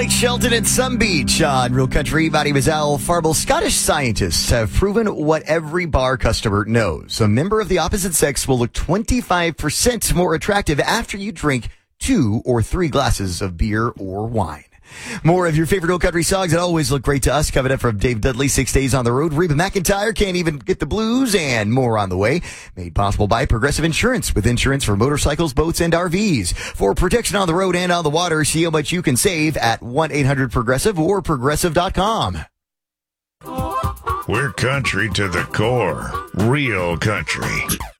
Lake Shelton and Sun Beach on Real Country. My name is Al Farble. Scottish scientists have proven what every bar customer knows. A member of the opposite sex will look 25% more attractive after you drink 2 or 3 glasses of beer or wine. More of your favorite Real Country songs that always look great to us coming up from Dave Dudley, 6 Days on the Road. Reba McEntire, Can't Even Get the Blues, and more on the way. Made possible by Progressive Insurance, with insurance for motorcycles, boats, and RVs. For protection on the road and on the water, see how much you can save at 1-800-PROGRESSIVE or Progressive.com. We're country to the core. Real country.